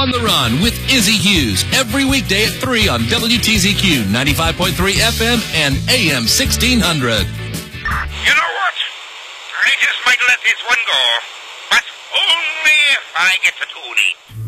On the Run with Izzy Hughes every weekday at 3 on WTZQ 95.3 FM and AM 1600. You know what? I just might let this one go, but only if I get to Toonie.